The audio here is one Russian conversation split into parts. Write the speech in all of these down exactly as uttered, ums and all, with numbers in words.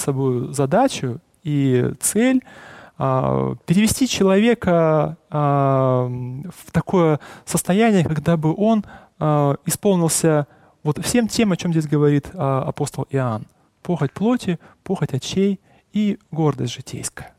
собой задачу и цель а, перевести человека а, в такое состояние, когда бы он а, исполнился вот всем тем, о чем здесь говорит а, апостол Иоанн. Похоть плоти, похоть очей и гордость житейская.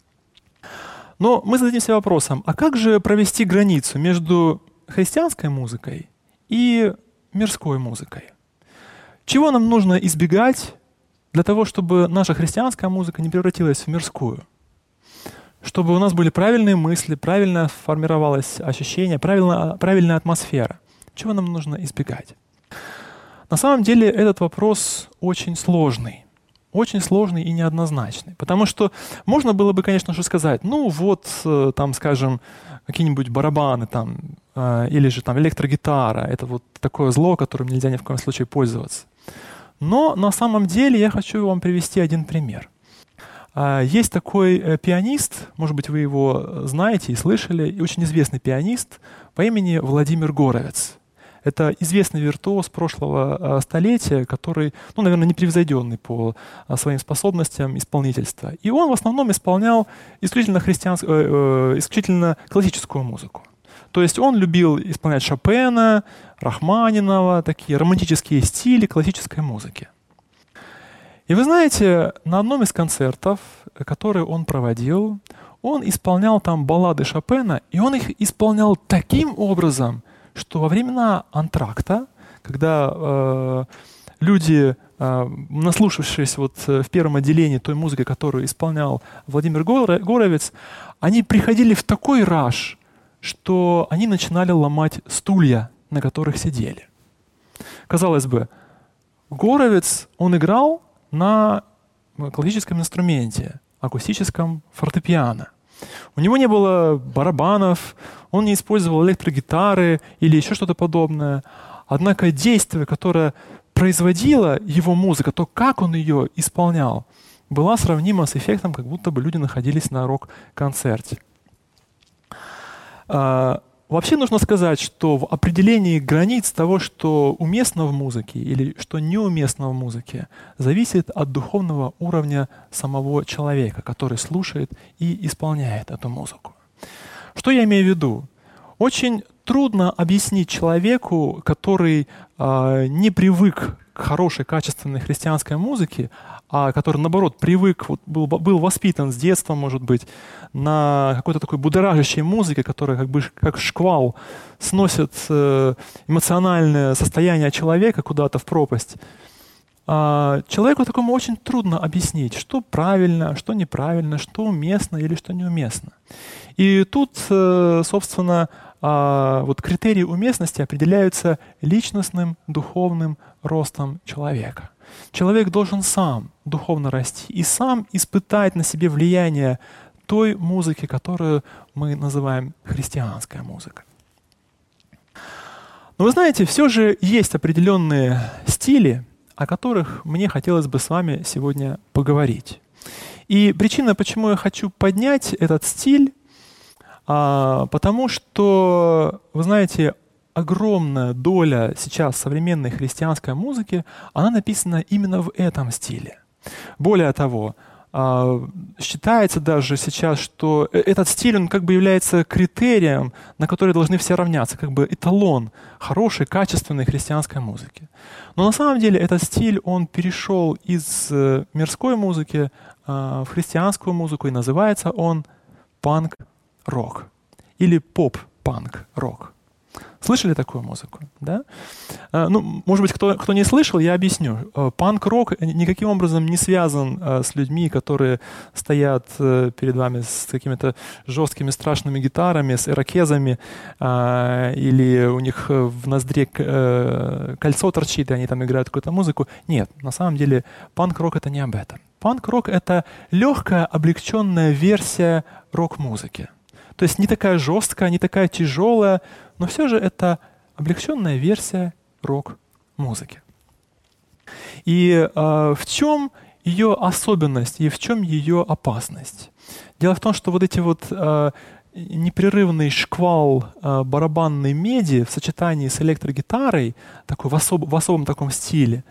Но мы зададимся вопросом, а как же провести границу между христианской музыкой и мирской музыкой? Чего нам нужно избегать для того, чтобы наша христианская музыка не превратилась в мирскую? Чтобы у нас были правильные мысли, правильно формировалось ощущение, правильная, правильная атмосфера. Чего нам нужно избегать? На самом деле этот вопрос очень сложный. Очень сложный и неоднозначный. Потому что можно было бы, конечно же, сказать, ну вот, там, скажем, какие-нибудь барабаны там, или же там электрогитара. Это вот такое зло, которым нельзя ни в коем случае пользоваться. Но на самом деле я хочу вам привести один пример. Есть такой пианист, может быть, вы его знаете и слышали, и очень известный пианист по имени Владимир Горовец. Это известный виртуоз прошлого столетия, который, ну, наверное, непревзойденный по своим способностям исполнительства. И он в основном исполнял исключительно, христианскую, исключительно классическую музыку. То есть он любил исполнять Шопена, Рахманинова, такие романтические стили классической музыки. И вы знаете, на одном из концертов, который он проводил, он исполнял там баллады Шопена, и он их исполнял таким образом, что во времена антракта, когда э, люди, э, наслушавшись вот в первом отделении той музыки, которую исполнял Владимир Горовец, они приходили в такой раж, что они начинали ломать стулья, на которых сидели. Казалось бы, Горовец, он играл на классическом инструменте, акустическом фортепиано. У него не было барабанов, он не использовал электрогитары или еще что-то подобное. Однако действие, которое производила его музыка, то, как он ее исполнял, было сравнимо с эффектом, как будто бы люди находились на рок-концерте. Вообще нужно сказать, что в определении границ того, что уместно в музыке или что неуместно в музыке, зависит от духовного уровня самого человека, который слушает и исполняет эту музыку. Что я имею в виду? Очень трудно объяснить человеку, который э, не привык к хорошей, качественной христианской музыке, а который, наоборот, привык, вот, был, был воспитан с детства, может быть, на какой-то такой будоражащей музыке, которая как бы как шквал сносит э, эмоциональное состояние человека куда-то в пропасть. А человеку такому очень трудно объяснить, что правильно, что неправильно, что уместно или что неуместно. И тут, э, собственно, э, вот критерии уместности определяются личностным, духовным ростом человека. Человек должен сам духовно расти и сам испытать на себе влияние той музыки, которую мы называем христианская музыка. Но вы знаете, все же есть определенные стили, о которых мне хотелось бы с вами сегодня поговорить. И причина, почему я хочу поднять этот стиль, а, потому что, вы знаете, огромная доля сейчас современной христианской музыки, она написана именно в этом стиле. Более того, считается даже сейчас, что этот стиль, он как бы является критерием, на который должны все равняться, как бы эталон хорошей, качественной христианской музыки. Но на самом деле этот стиль, он перешел из мирской музыки в христианскую музыку, и называется он панк-рок или поп-панк-рок. Слышали такую музыку? Да? Ну, может быть, кто, кто не слышал, я объясню. Панк-рок никаким образом не связан с людьми, которые стоят перед вами с какими-то жесткими страшными гитарами, с ирокезами, или у них в ноздре кольцо торчит, и они там играют какую-то музыку. Нет, на самом деле панк-рок — это не об этом. Панк-рок — это легкая, облегченная версия рок-музыки. То есть не такая жесткая, не такая тяжелая, но все же это облегченная версия рок-музыки. И э, в чем ее особенность и в чем ее опасность? Дело в том, что вот эти вот э, непрерывный шквал э, барабанной меди в сочетании с электрогитарой, такой в, особ, в особом таком стиле,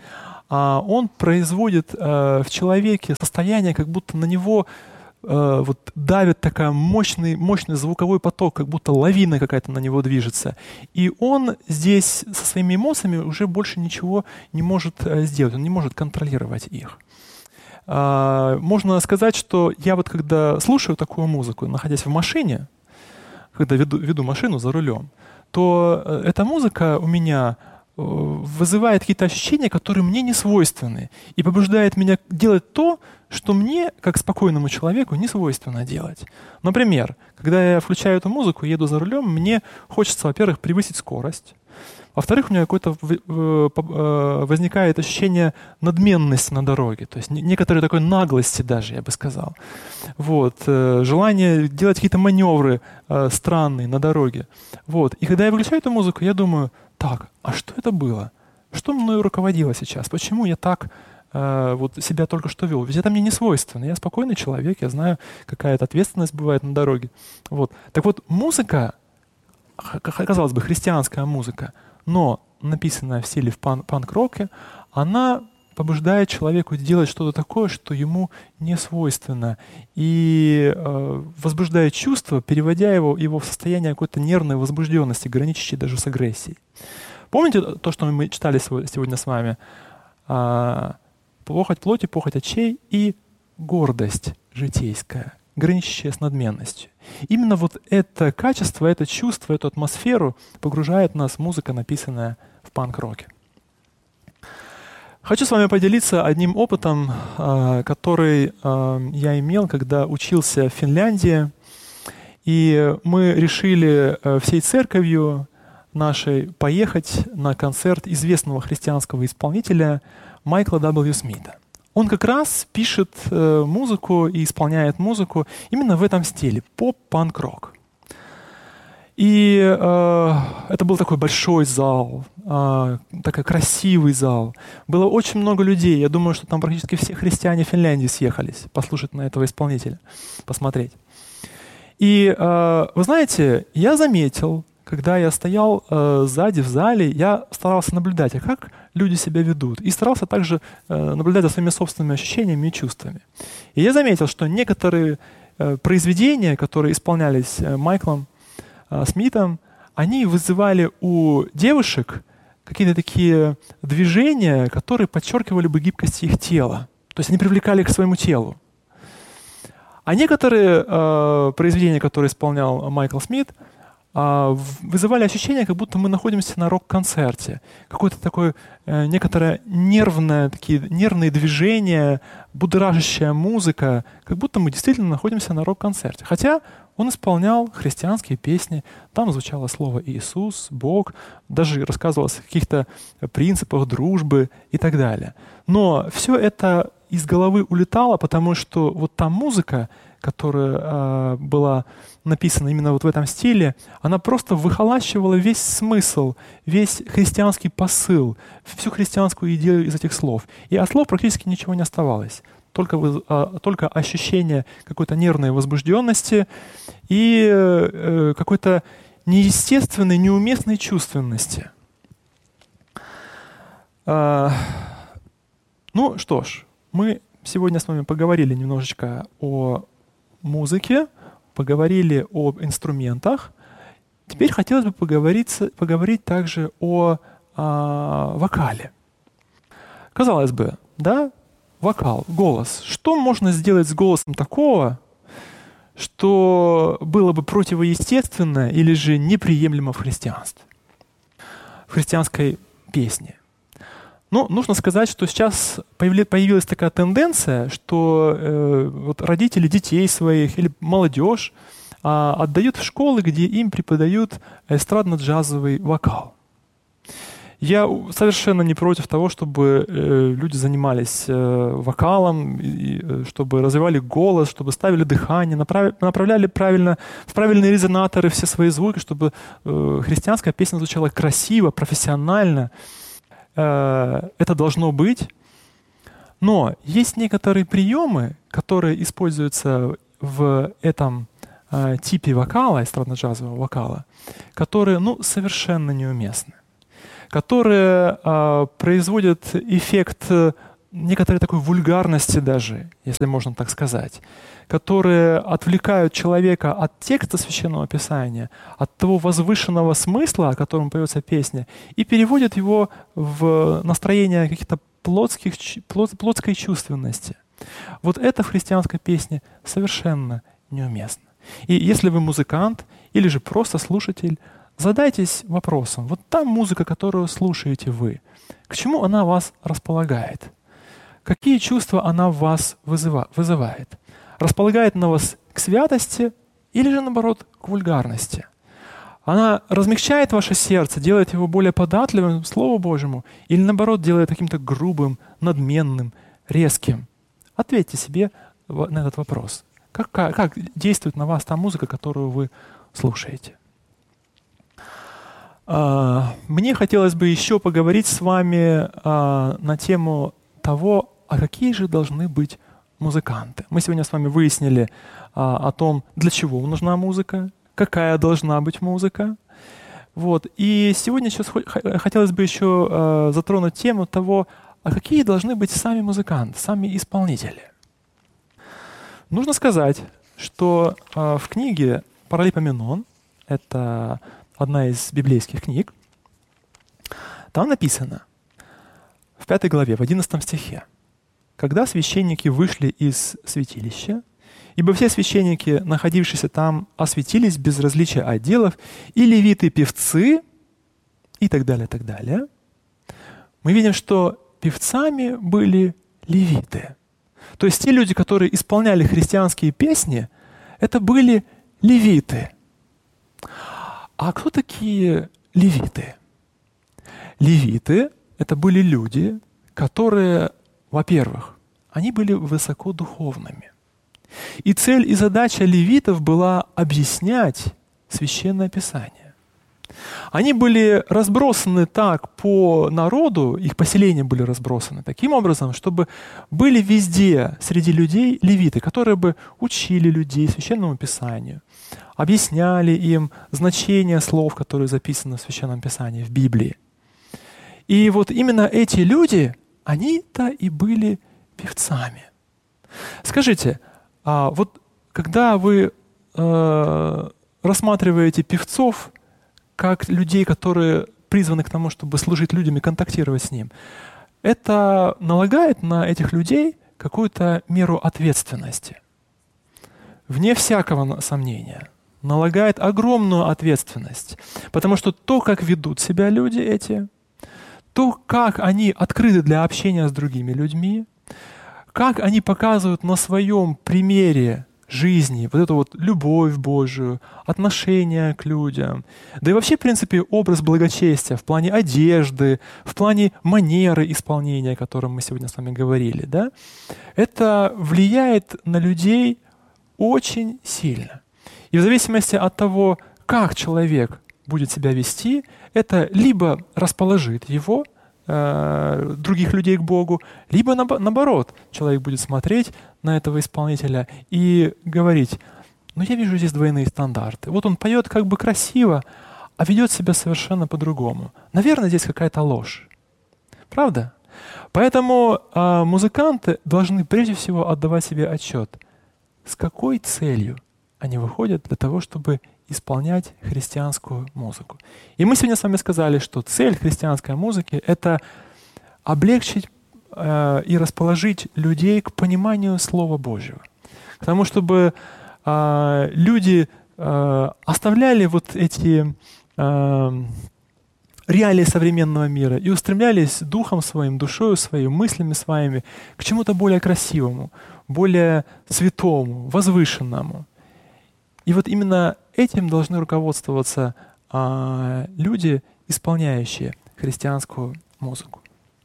а он производит э, в человеке состояние, как будто на него э, вот давит такой мощный, мощный звуковой поток, как будто лавина какая-то на него движется. И он здесь со своими эмоциями уже больше ничего не может э, сделать, он не может контролировать их. Э, можно сказать, что я вот когда слушаю такую музыку, находясь в машине, когда веду, веду машину за рулем, то э, эта музыка у меня вызывает какие-то ощущения, которые мне не свойственны, и побуждает меня делать то, что мне, как спокойному человеку, не свойственно делать. Например, когда я включаю эту музыку, еду за рулем, мне хочется, во-первых, превысить скорость, во-вторых, у меня какое-то возникает ощущение надменности на дороге, то есть некоторой такой наглости даже, я бы сказал. Вот. Желание делать какие-то маневры странные на дороге. Вот. И когда я выключаю эту музыку, я думаю, так, а что это было? Что мною руководило сейчас? Почему я так э, вот себя только что вел? Ведь это мне не свойственно. Я спокойный человек, я знаю, какая-то ответственность бывает на дороге. Вот. Так вот, музыка, казалось бы, христианская музыка, но написанная в стиле в пан- панк-роке, она побуждает человеку делать что-то такое, что ему не свойственно, и э, возбуждает чувство, переводя его, его в состояние какой-то нервной возбужденности, граничащей даже с агрессией. Помните то, что мы читали сегодня с вами? А, похоть плоти, похоть очей и гордость житейская, граничащая с надменностью. Именно вот это качество, это чувство, эту атмосферу погружает нас музыка, написанная в панк-роке. Хочу с вами поделиться одним опытом, который я имел, когда учился в Финляндии. И мы решили всей церковью нашей поехать на концерт известного христианского исполнителя Майкла дабл ю. Смита. Он как раз пишет музыку и исполняет музыку именно в этом стиле — поп-панк-рок. И э, это был такой большой зал, э, такой красивый зал. Было очень много людей. Я думаю, что там практически все христиане Финляндии съехались послушать на этого исполнителя, посмотреть. И э, вы знаете, я заметил, когда я стоял э, сзади в зале, я старался наблюдать, а как люди себя ведут. И старался также э, наблюдать за своими собственными ощущениями и чувствами. И я заметил, что некоторые э, произведения, которые исполнялись э, Майклом Смитом, они вызывали у девушек какие-то такие движения, которые подчеркивали бы гибкость их тела. То есть они привлекали к своему телу. А некоторые э, произведения, которые исполнял Майкл Смит, э, вызывали ощущение, как будто мы находимся на рок-концерте. Какое-то такое э, некоторое нервное, такие нервные движения, будоражащая музыка, как будто мы действительно находимся на рок-концерте. Хотя он исполнял христианские песни, там звучало слово «Иисус», «Бог», даже рассказывалось о каких-то принципах дружбы и так далее. Но все это из головы улетало, потому что вот та музыка, которая э, была написана именно вот в этом стиле, она просто выхолащивала весь смысл, весь христианский посыл, всю христианскую идею из этих слов. И от слов практически ничего не оставалось. Только, а, только ощущение какой-то нервной возбужденности и э, какой-то неестественной, неуместной чувственности. А, ну что ж, мы сегодня с вами поговорили немножечко о музыке, поговорили об инструментах. Теперь хотелось бы поговорить, поговорить также о, о вокале. Казалось бы, да, вокал, голос. Что можно сделать с голосом такого, что было бы противоестественно или же неприемлемо в христианстве, в христианской песне? Ну, нужно сказать, что сейчас появилась такая тенденция, что э, вот родители детей своих или молодежь э, отдают в школы, где им преподают эстрадно-джазовый вокал. Я совершенно не против того, чтобы э, люди занимались э, вокалом, и, э, чтобы развивали голос, чтобы ставили дыхание, направ, направляли правильно, в правильные резонаторы все свои звуки, чтобы э, христианская песня звучала красиво, профессионально. Э, это должно быть. Но есть некоторые приемы, которые используются в этом э, типе вокала, эстрадно-джазового вокала, которые ну, совершенно неуместны. которые а, производят эффект некоторой такой вульгарности даже, если можно так сказать, которые отвлекают человека от текста Священного Писания, от того возвышенного смысла, о котором поется песня, и переводят его в настроение каких-то плотских, плот, плотской чувственности. Вот это в христианской песне совершенно неуместно. И если вы музыкант или же просто слушатель, задайтесь вопросом, вот та музыка, которую слушаете вы, к чему она вас располагает? Какие чувства она в вас вызыва, вызывает? Располагает она вас к святости или же, наоборот, к вульгарности? Она размягчает ваше сердце, делает его более податливым к Слову Божьему или, наоборот, делает каким-то грубым, надменным, резким? Ответьте себе на этот вопрос. Как, как, как действует на вас та музыка, которую вы слушаете? А, мне хотелось бы еще поговорить с вами а, на тему того, а какие же должны быть музыканты. Мы сегодня с вами выяснили а, о том, для чего нужна музыка, какая должна быть музыка. Вот. И сегодня сейчас хотелось бы еще а, затронуть тему того, а какие должны быть сами музыканты, сами исполнители. Нужно сказать, что а, в книге Паралипоменон, это одна из библейских книг, там написано в пятой главе, в одиннадцатом стихе: «Когда священники вышли из святилища, ибо все священники, находившиеся там, осветились без различия отделов, и левиты, певцы, и так далее, так далее», мы видим, что певцами были левиты. То есть те люди, которые исполняли христианские песни, это были левиты. А кто такие левиты? Левиты — это были люди, которые, во-первых, они были высокодуховными. И цель и задача левитов была объяснять Священное Писание. Они были разбросаны так по народу, их поселения были разбросаны таким образом, чтобы были везде среди людей левиты, которые бы учили людей Священному Писанию, объясняли им значение слов, которые записаны в Священном Писании, в Библии. И вот именно эти люди, они-то и были певцами. Скажите, а вот когда вы э, рассматриваете певцов как людей, которые призваны к тому, чтобы служить людям и контактировать с ним, это налагает на этих людей какую-то меру ответственности. Вне всякого сомнения. Налагает огромную ответственность. Потому что то, как ведут себя люди эти, то, как они открыты для общения с другими людьми, как они показывают на своем примере жизни вот эту вот любовь Божию, отношение к людям, да и вообще, в принципе, образ благочестия в плане одежды, в плане манеры исполнения, о котором мы сегодня с вами говорили, да, это влияет на людей очень сильно. И в зависимости от того, как человек будет себя вести, это либо расположит его, э, других людей к Богу, либо наоборот, человек будет смотреть на этого исполнителя и говорить: ну я вижу здесь двойные стандарты. Вот он поет как бы красиво, а ведет себя совершенно по-другому. Наверное, здесь какая-то ложь. Правда? Поэтому э, музыканты должны прежде всего отдавать себе отчет, с какой целью они выходят для того, чтобы исполнять христианскую музыку. И мы сегодня с вами сказали, что цель христианской музыки — это облегчить э, и расположить людей к пониманию Слова Божьего. К тому, чтобы э, люди э, оставляли вот эти э, реалии современного мира и устремлялись духом своим, душою своей, мыслями своими к чему-то более красивому, более святому, возвышенному. И вот именно этим должны руководствоваться а, люди, исполняющие христианскую музыку.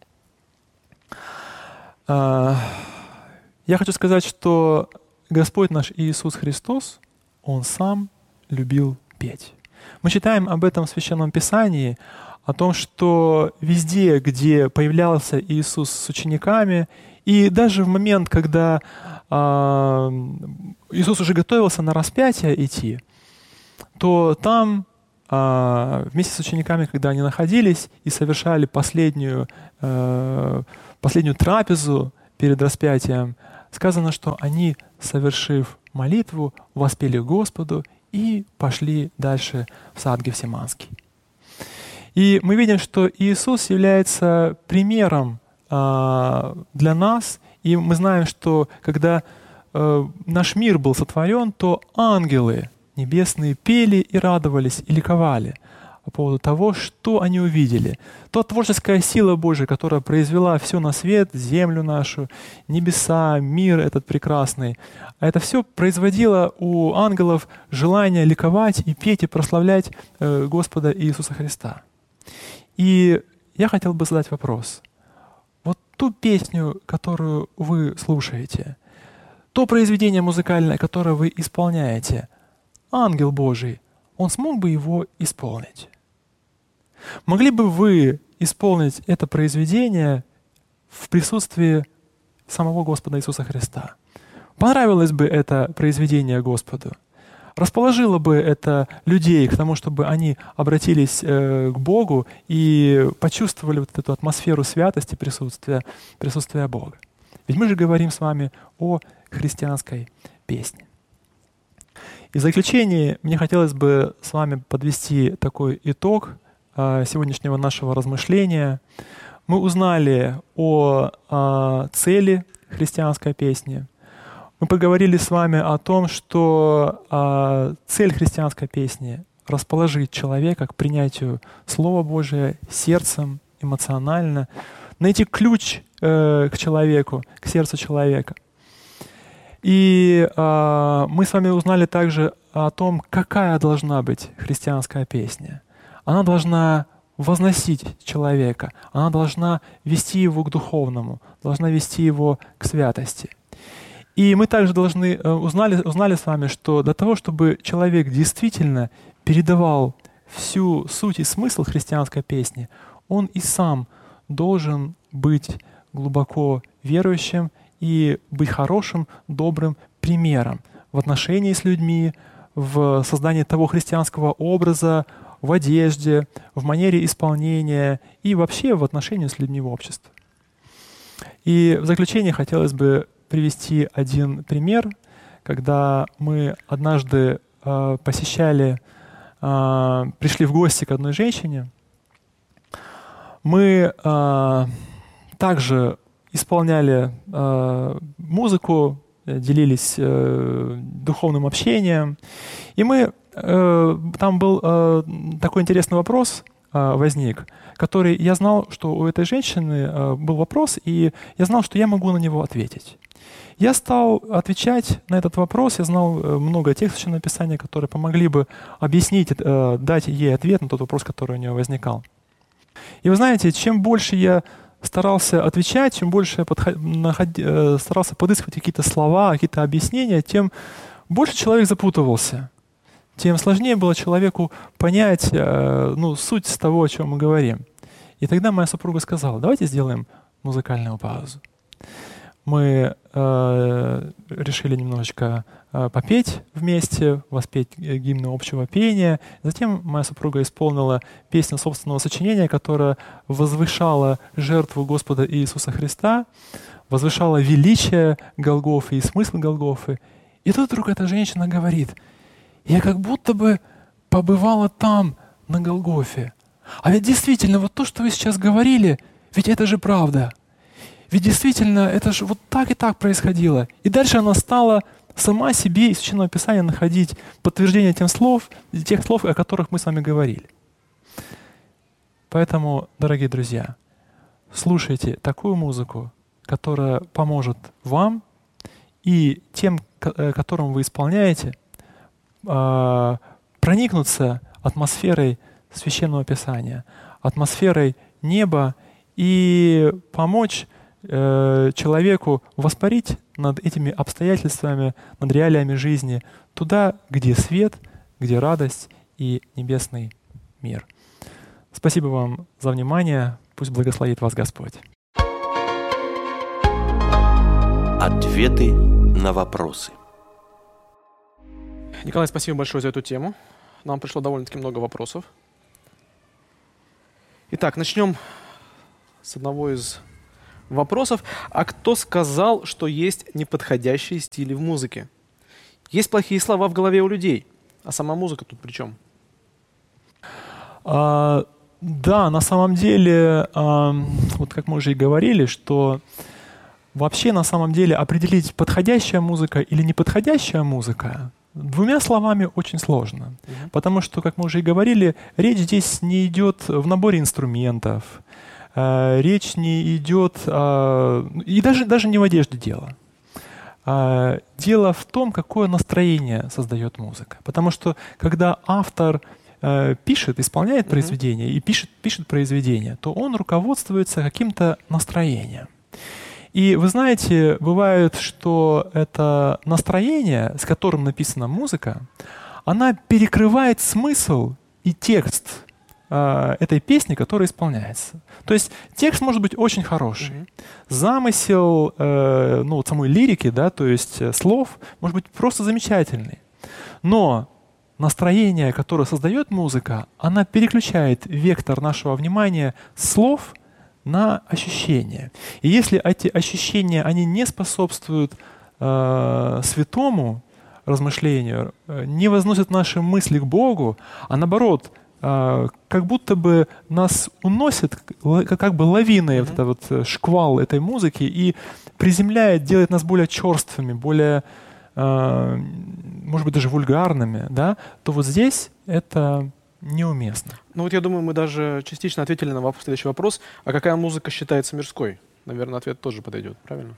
А, я хочу сказать, что Господь наш Иисус Христос, Он Сам любил петь. Мы читаем об этом в Священном Писании, о том, что везде, где появлялся Иисус с учениками, и даже в момент, когда э, Иисус уже готовился на распятие идти, то там вместе с учениками, когда они находились и совершали последнюю, последнюю трапезу перед распятием, сказано, что они, совершив молитву, воспели Господу и пошли дальше в сад Гефсиманский. И мы видим, что Иисус является примером для нас, и мы знаем, что когда наш мир был сотворен, то ангелы небесные пели и радовались, и ликовали по поводу того, что они увидели. Та творческая сила Божия, которая произвела все на свет, землю нашу, небеса, мир этот прекрасный, это все производило у ангелов желание ликовать и петь и прославлять Господа Иисуса Христа. И я хотел бы задать вопрос. Вот ту песню, которую вы слушаете, то произведение музыкальное, которое вы исполняете, ангел Божий, он смог бы его исполнить? Могли бы вы исполнить это произведение в присутствии самого Господа Иисуса Христа? Понравилось бы это произведение Господу? Расположило бы это людей к тому, чтобы они обратились э, к Богу и почувствовали вот эту атмосферу святости, присутствия, присутствия Бога? Ведь мы же говорим с вами о христианской песне. И в заключение мне хотелось бы с вами подвести такой итог э, сегодняшнего нашего размышления. Мы узнали о э, цели христианской песни. Мы поговорили с вами о том, что э, цель христианской песни — расположить человека к принятию Слова Божия сердцем, эмоционально, найти ключ э, к человеку, к сердцу человека. И э, мы с вами узнали также о том, какая должна быть христианская песня. Она должна возносить человека, она должна вести его к духовному, должна вести его к святости. И мы также должны, узнали, узнали с вами, что для того, чтобы человек действительно передавал всю суть и смысл христианской песни, он и сам должен быть глубоко верующим и быть хорошим, добрым примером в отношении с людьми, в создании того христианского образа, в одежде, в манере исполнения и вообще в отношении с людьми в обществе. И в заключение хотелось бы привести один пример, когда мы однажды э, посещали, э, пришли в гости к одной женщине. Мы э, также исполняли э, музыку, делились э, духовным общением. И мы, э, там был э, такой интересный вопрос э, возник, который я знал, что у этой женщины э, был вопрос, и я знал, что я могу на него ответить. Я стал отвечать на этот вопрос, я знал много текстов Священного Писания, которые помогли бы объяснить, э, дать ей ответ на тот вопрос, который у нее возникал. И вы знаете, чем больше я старался отвечать, чем больше я подход... наход... старался подыскивать какие-то слова, какие-то объяснения, тем больше человек запутывался, тем сложнее было человеку понять э, ну, суть того, о чем мы говорим. И тогда моя супруга сказала: давайте сделаем музыкальную паузу. Мы э, решили немножечко э, попеть вместе, воспеть гимн общего пения. Затем моя супруга исполнила песню собственного сочинения, которая возвышала жертву Господа Иисуса Христа, возвышала величие Голгофы и смысл Голгофы. И тут вдруг эта женщина говорит: я как будто бы побывала там, на Голгофе. А ведь действительно, вот то, что вы сейчас говорили, ведь это же правда. Ведь действительно, это же вот так и так происходило. И дальше она стала сама себе из Священного Писания находить подтверждение тем слов, тех слов, о которых мы с вами говорили. Поэтому, дорогие друзья, слушайте такую музыку, которая поможет вам и тем, которым вы исполняете, проникнуться атмосферой Священного Писания, атмосферой неба и помочь человеку воспарить над этими обстоятельствами, над реалиями жизни, туда, где свет, где радость и небесный мир. Спасибо вам за внимание. Пусть благословит вас Господь. Ответы на вопросы. Николай, спасибо большое за эту тему. нам пришло довольно-таки много вопросов. Итак, начнем с одного из вопросов. А кто сказал, что есть неподходящие стили в музыке? Есть плохие слова в голове у людей, а сама музыка тут при чем? А, да, на самом деле, а, вот как мы уже и говорили, что вообще на самом деле определить, подходящая музыка или неподходящая музыка, двумя словами очень сложно. Mm-hmm. Потому что, как мы уже и говорили, речь здесь не идет в наборе инструментов, э, речь не идет, э, и даже, даже не в одежде дело. Э, дело в том, какое настроение создает музыка. Потому что, когда автор э, пишет, исполняет mm-hmm. произведение и пишет, пишет произведение, то он руководствуется каким-то настроением. И вы знаете, бывает, что это настроение, с которым написана музыка, она перекрывает смысл и текст э, этой песни, которая исполняется. То есть текст может быть очень хороший. Mm-hmm. Замысел э, ну, вот самой лирики, да, то есть э, слов, может быть просто замечательный. Но настроение, которое создает музыка, она переключает вектор нашего внимания с слов на ощущения. И если эти ощущения, они не способствуют э, святому размышлению, э, не возносят наши мысли к Богу, а наоборот, э, как будто бы нас уносит, как, как бы лавиной, mm-hmm. вот этот вот шквал этой музыки, и приземляет, делает нас более черствыми, более, э, может быть, даже вульгарными, да, то вот здесь это неуместно. Ну вот я думаю, мы даже частично ответили на вопрос, следующий вопрос. А какая музыка считается мирской? Наверное, ответ тоже подойдет, правильно?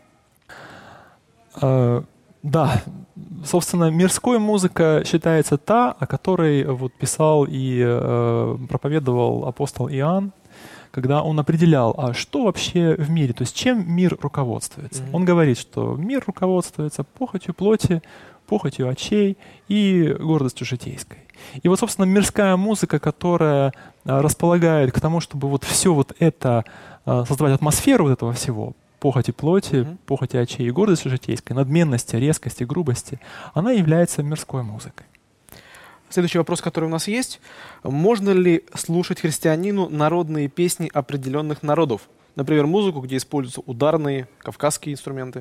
Uh, да. Собственно, мирской музыка считается та, о которой вот писал и uh, проповедовал апостол Иоанн, когда он определял, а что вообще в мире, то есть чем мир руководствуется. Mm-hmm. Он говорит, что мир руководствуется похотью плоти, похотью очей и гордостью житейской. И вот, собственно, мирская музыка, которая а, располагает к тому, чтобы вот все вот это, а, создавать атмосферу вот этого всего, похоти плоти, mm-hmm. похоти очей и гордости житейской, надменности, резкости, грубости, она является мирской музыкой. Следующий вопрос, который у нас есть. Можно ли слушать христианину народные песни определенных народов? Например, музыку, где используются ударные, кавказские инструменты?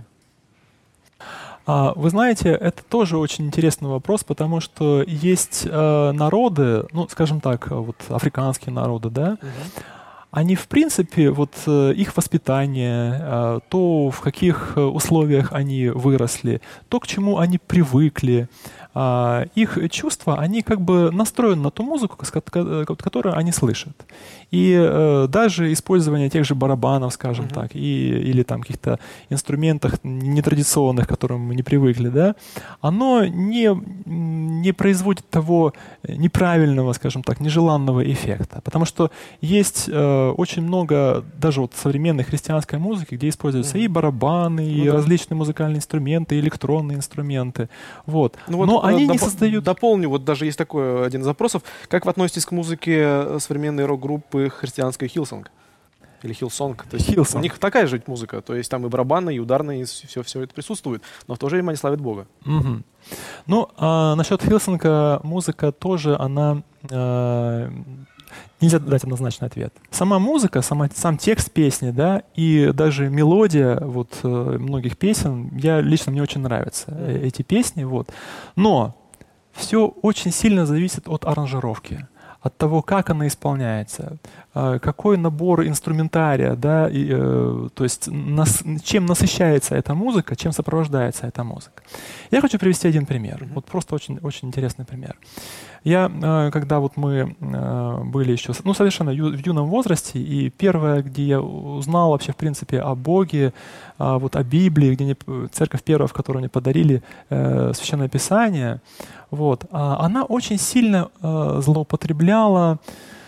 Вы знаете, это тоже очень интересный вопрос, потому что есть э, народы, ну, скажем так, вот африканские народы, да, угу. они, в принципе, вот э, их воспитание, э, то, в каких условиях они выросли, то, к чему они привыкли, э, их чувства, они как бы настроены на ту музыку, которую они слышат. И э, даже использование тех же барабанов, скажем uh-huh. так, и, или там каких-то инструментов нетрадиционных, к которым мы не привыкли, да, оно не, не производит того неправильного, скажем так, нежеланного эффекта. Потому что есть э, очень много даже вот современной христианской музыки, где используются uh-huh. и барабаны, ну, и да. различные музыкальные инструменты, и электронные инструменты. Вот. Ну, вот, Но вот, они доп- не создают... Дополню, вот даже есть такой один из запросов. Как вы относитесь к музыке современной рок-группы христианской Hillsong или Hillsong? То есть Hillsong. У них такая же музыка, то есть там и барабаны, и ударные, и все, все это присутствует, но в то же время они славят Бога. Угу. Ну, а насчет Hillsong музыка тоже, она... А, нельзя дать однозначный ответ. Сама музыка, сама, сам текст песни, да, и даже мелодия вот, многих песен, я лично мне очень нравятся mm-hmm. эти песни. Вот. Но все очень сильно зависит от аранжировки, от того, как она исполняется, какой набор инструментария, да, и, э, то есть нас, чем насыщается эта музыка, чем сопровождается эта музыка. Я хочу привести один пример, mm-hmm. вот просто очень, очень интересный пример. Я, э, когда вот мы э, были еще, ну, совершенно ю, в юном возрасте, и первое, где я узнал вообще, в принципе, о Боге, э, вот о Библии, где мне, церковь первая, в которой мне подарили э, Священное Писание, вот, э, она очень сильно э, злоупотребляла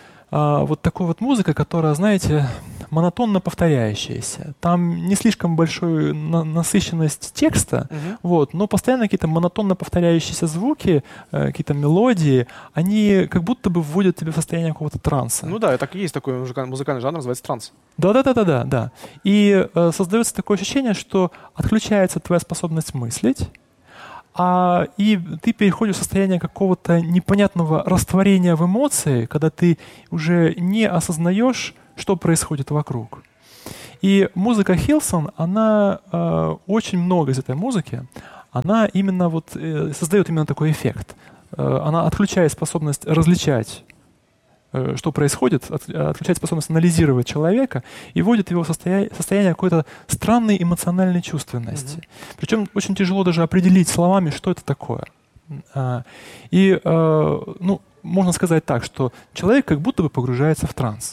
Uh, вот такой вот музыка, которая, знаете, монотонно повторяющаяся. Там не слишком большая на- насыщенность текста, uh-huh. вот, но постоянно какие-то монотонно повторяющиеся звуки, э, какие-то мелодии, они как будто бы вводят тебя в состояние какого-то транса. Ну да, так и есть такой музыкальный, музыкальный жанр, называется транс. Да-да-да-да-да. да. И э, создается такое ощущение, что отключается твоя способность мыслить, а, и ты переходишь в состояние какого-то непонятного растворения в эмоции, когда ты уже не осознаешь, что происходит вокруг. И музыка Hillsong, она э, очень много из этой музыки, она именно вот э, создает именно такой эффект. Э, она отключает способность различать, э, что происходит, от, отключает способность анализировать человека и вводит его в состояние, состояние какой-то странной эмоциональной чувственности. Mm-hmm. Причем очень тяжело даже определить словами, что это такое. А, и, э, ну, можно сказать так, что человек как будто бы погружается в транс.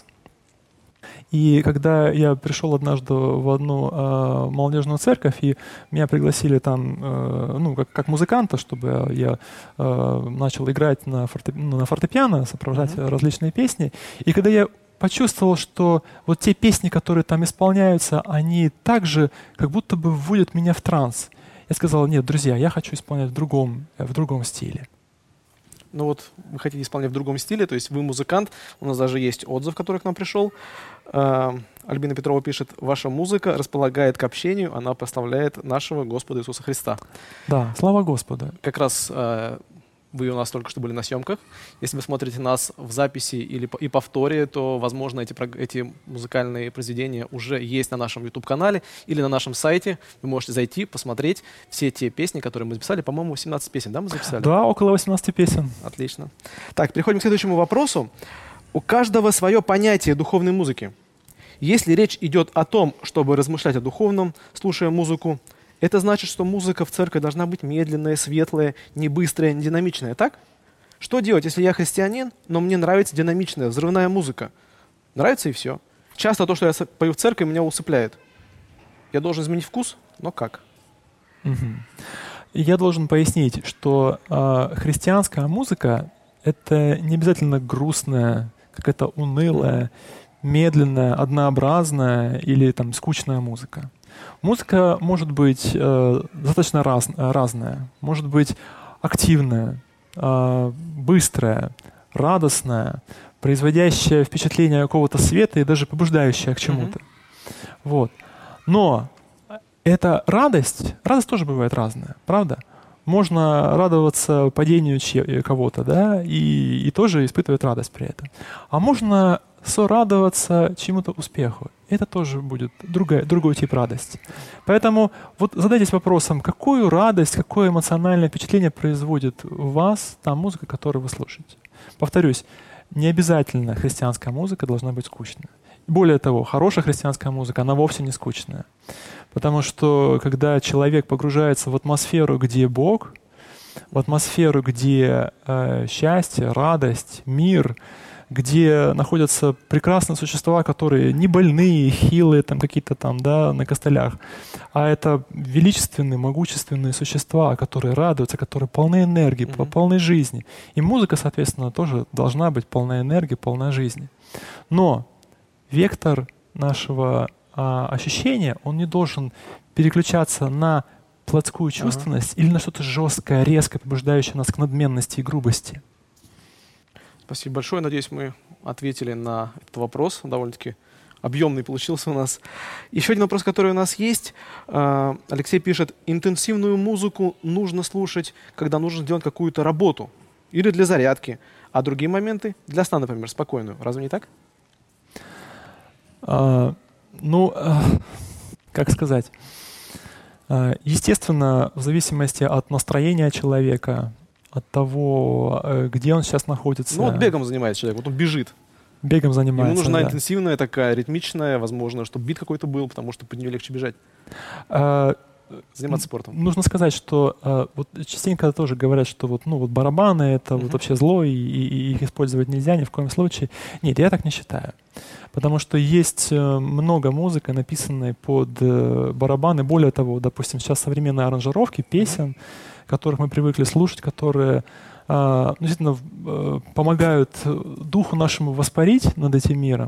И когда я пришел однажды в одну э, молодежную церковь, и меня пригласили там, э, ну, как, как музыканта, чтобы я э, начал играть на, форте, ну, на фортепиано, сопровождать mm-hmm. различные песни. И когда я почувствовал, что вот те песни, которые там исполняются, они также как будто бы вводят меня в транс. Я сказал: нет, друзья, я хочу исполнять в другом, в другом стиле. Ну вот вы хотите исполнять в другом стиле, то есть вы музыкант, у нас даже есть отзыв, который к нам пришел. Э, Альбина Петрова пишет: ваша музыка располагает к общению, она прославляет нашего Господа Иисуса Христа. Да, слава Господу. Как раз э, вы у нас только что были на съемках. Если вы смотрите нас в записи или и повторе, то, возможно, эти, эти музыкальные произведения уже есть на нашем YouTube-канале или на нашем сайте. Вы можете зайти, посмотреть все те песни, которые мы записали. По-моему, восемнадцать песен, да, мы записали? Да, около восемнадцати песен. Отлично. Так, переходим к следующему вопросу. У каждого свое понятие духовной музыки. Если речь идет о том, чтобы размышлять о духовном, слушая музыку, это значит, что музыка в церкви должна быть медленная, светлая, не быстрая, не динамичная, так? Что делать, если я христианин, но мне нравится динамичная, взрывная музыка? Нравится и все. Часто то, что я пою в церкви, меня усыпляет. Я должен изменить вкус, но как? Угу. Я должен пояснить, что э, христианская музыка — это не обязательно грустная, какая-то унылая, медленная, однообразная или там скучная музыка. Музыка может быть э, достаточно раз, разная, может быть активная, э, быстрая, радостная, производящая впечатление какого-то света и даже побуждающая к чему-то. Mm-hmm. Вот. Но эта радость, радость тоже бывает разная, правда? Можно радоваться падению кого-то, да, и, и тоже испытывать радость при этом. А можно сорадоваться чему-то успеху. Это тоже будет другая, другой тип радости. Поэтому вот задайтесь вопросом, какую радость, какое эмоциональное впечатление производит в вас та музыка, которую вы слушаете. Повторюсь, не обязательно христианская музыка должна быть скучной. Более того, хорошая христианская музыка, она вовсе не скучная. Потому что когда человек погружается в атмосферу, где Бог, в атмосферу, где э, счастье, радость, мир, где находятся прекрасные существа, которые не больные, хилые, там какие-то там, да, на костылях, а это величественные, могущественные существа, которые радуются, которые полны энергии, mm-hmm. полны жизни. И музыка, соответственно, тоже должна быть полна энергии, полна жизни. Но вектор нашего а, ощущения, он не должен переключаться на плотскую чувственность uh-huh. или на что-то жесткое, резкое, побуждающее нас к надменности и грубости. Спасибо большое. Надеюсь, мы ответили на этот вопрос. Довольно-таки объемный получился у нас. Еще один вопрос, который у нас есть. Алексей пишет: интенсивную музыку нужно слушать, когда нужно делать какую-то работу или для зарядки, а другие моменты для сна, например, спокойную. Разве не так? А, ну, а, как сказать? А, естественно, в зависимости от настроения человека, от того, где он сейчас находится. Ну вот бегом занимается человек, вот он бежит. Бегом занимается, Ему нужна да. интенсивная такая, ритмичная, возможно, чтобы бит какой-то был, потому что под нее легче бежать. А, Заниматься спортом. Нужно сказать, что а, вот частенько тоже говорят, что вот, ну, вот барабаны — это uh-huh. вот вообще зло, и, и, и их использовать нельзя ни в коем случае. Нет, я так не считаю. Потому что есть много музыки, написанной под барабаны. Более того, допустим, сейчас современные аранжировки песен, uh-huh. которых мы привыкли слушать, которые а, ну, действительно помогают духу нашему воспарить над этим миром,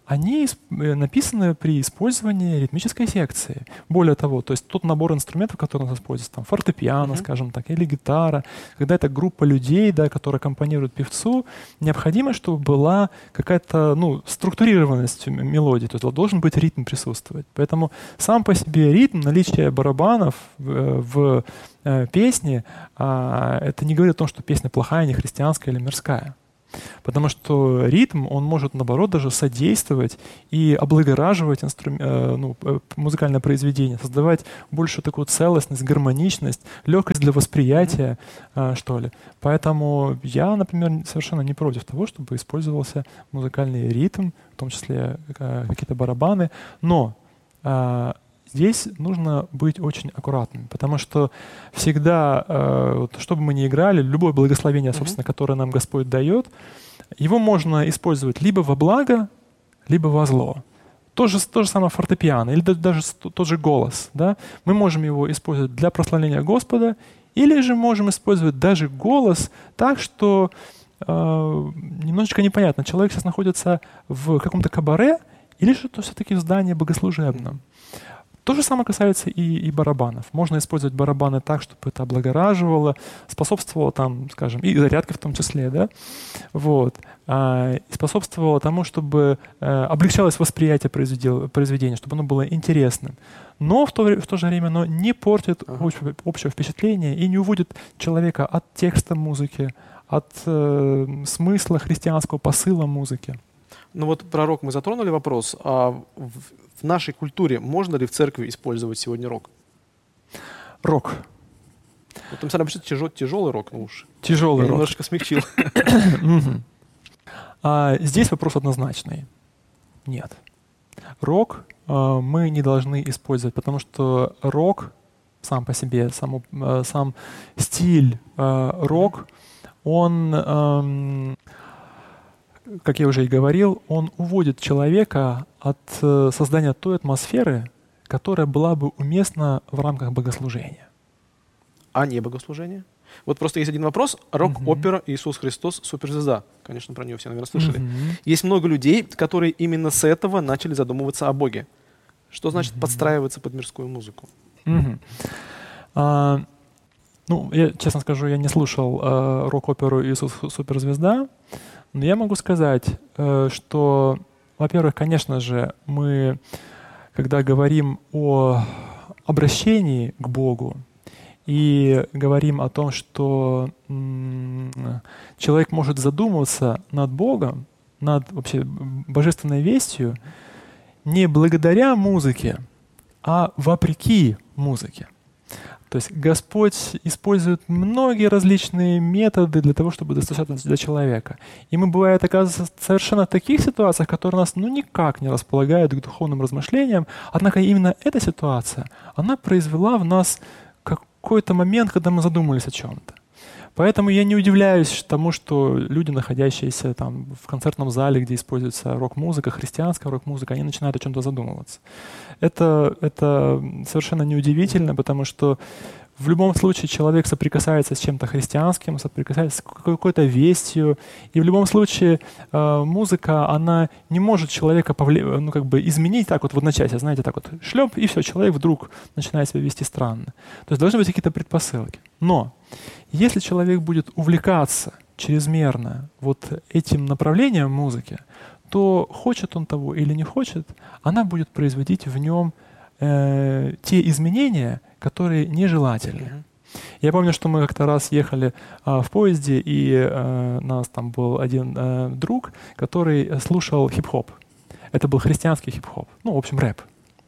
они написаны при использовании ритмической секции. Более того, то есть тот набор инструментов, который у нас используется, там фортепиано, mm-hmm. скажем так, или гитара, когда это группа людей, да, которые аккомпанируют певцу, необходимо, чтобы была какая-то, ну, структурированность мелодии, то есть должен быть ритм присутствовать. Поэтому сам по себе ритм, наличие барабанов в, в э, песне, э, это не говорит о том, что песня плохая, не христианская или мирская. Потому что ритм, он может, наоборот, даже содействовать и облагораживать инстру... э, ну, музыкальное произведение, создавать большую такую целостность, гармоничность, легкость для восприятия, э, что ли. Поэтому я, например, совершенно не против того, чтобы использовался музыкальный ритм, в том числе э, какие-то барабаны. Но э, здесь нужно быть очень аккуратным, потому что всегда, э, что бы мы ни играли, любое благословение, собственно, mm-hmm. которое нам Господь дает, его можно использовать либо во благо, либо во зло. То же, то же самое фортепиано, или даже тот же голос. Да? Мы можем его использовать для прославления Господа, или же можем использовать даже голос так, что э, немножечко непонятно, человек сейчас находится в каком-то кабаре, или же это все-таки в здании богослужебном. То же самое касается и, и барабанов. Можно использовать барабаны так, чтобы это облагораживало, способствовало там, скажем, и зарядке в том числе, да, вот, а, и способствовало тому, чтобы а, облегчалось восприятие произведения, чтобы оно было интересным. Но в то, в то же время оно не портит ага. общего, общего впечатления и не уводит человека от текста музыки, от э, смысла христианского посыла музыки. Ну вот про рок мы затронули вопрос. А в, в нашей культуре можно ли в церкви использовать сегодня рок? Рок. Вот там написано тяжел, тяжелый рок, ну уж. Тяжелый Я рок. немножко смягчил. а, здесь вопрос однозначный. Нет. Рок а, мы не должны использовать, потому что рок сам по себе, само, а, сам стиль а, рок, он... А, как я уже и говорил, он уводит человека от э, создания той атмосферы, которая была бы уместна в рамках богослужения. А не богослужение? Вот просто есть один вопрос. Рок-опера uh-huh. «Иисус Христос. Суперзвезда». Конечно, про нее все, наверное, слышали. Uh-huh. Есть много людей, которые именно с этого начали задумываться о Боге. Что значит uh-huh. подстраиваться под мирскую музыку? Uh-huh. А, ну, я, честно скажу, я не слушал а, рок-оперу «Иисус Суперзвезда». Но я могу сказать, что, во-первых, конечно же, мы, когда говорим о обращении к Богу и говорим о том, что человек может задумываться над Богом, над вообще божественной вестью, не благодаря музыке, а вопреки музыке. То есть Господь использует многие различные методы для того, чтобы достучаться до человека. И мы, бывает, оказываемся совершенно в таких ситуациях, которые нас ну, никак не располагают к духовным размышлениям. Однако именно эта ситуация, она произвела в нас какой-то момент, когда мы задумались о чем-то. Поэтому я не удивляюсь тому, что люди, находящиеся там в концертном зале, где используется рок-музыка, христианская рок-музыка, они начинают о чем-то задумываться. Это, это совершенно неудивительно, потому что в любом случае человек соприкасается с чем-то христианским, соприкасается с какой-то вестью, и в любом случае э, музыка, она не может человека повле... ну, как бы изменить так вот в одночасье, знаете, так вот шлеп, и все, человек вдруг начинает себя вести странно. То есть должны быть какие-то предпосылки. Но если человек будет увлекаться чрезмерно вот этим направлением музыки, то хочет он того или не хочет, она будет производить в нем э, те изменения, которые нежелательны. Mm-hmm. Я помню, что мы как-то раз ехали а, в поезде, и а, у нас там был один а, друг, который слушал хип-хоп. Это был христианский хип-хоп, ну, в общем, рэп.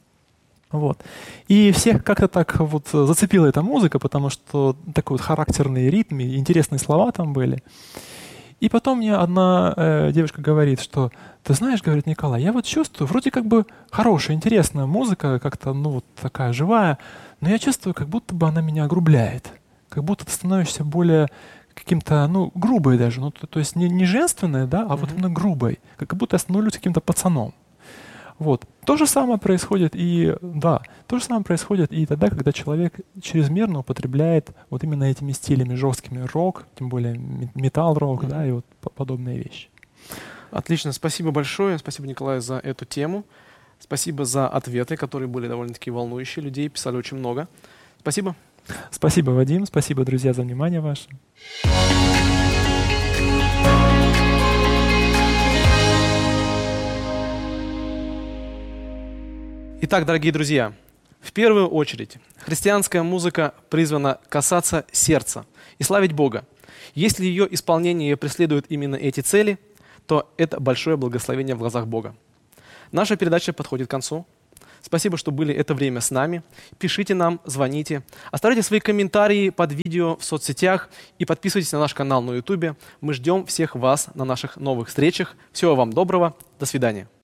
Вот. И всех как-то так вот зацепила эта музыка, потому что такой вот характерный ритм, и интересные слова там были. И потом мне одна э, девушка говорит, что ты знаешь, говорит, Николай, я вот чувствую, вроде как бы хорошая, интересная музыка, как-то, ну, вот такая живая, но я чувствую, как будто бы она меня огрубляет, как будто ты становишься более каким-то, ну, грубой даже, ну, то, то есть не, не женственной, да, а mm-hmm. вот именно грубой, как будто я становлюсь каким-то пацаном. Вот. То же самое происходит и, да, то же самое происходит и тогда, когда человек чрезмерно употребляет вот именно этими стилями жесткими рок, тем более металл-рок, mm-hmm. да, и вот подобные вещи. Отлично, спасибо большое. Спасибо, Николай, за эту тему. Спасибо за ответы, которые были довольно-таки волнующие. Людей писали очень много. Спасибо. Спасибо, Вадим. Спасибо, друзья, за внимание ваше. Итак, дорогие друзья, в первую очередь христианская музыка призвана касаться сердца и славить Бога. Если ее исполнение преследует именно эти цели, то это большое благословение в глазах Бога. Наша передача подходит к концу. Спасибо, что были это время с нами. Пишите нам, звоните, оставляйте свои комментарии под видео в соцсетях и подписывайтесь на наш канал на ютубе. Мы ждем всех вас на наших новых встречах. Всего вам доброго. До свидания.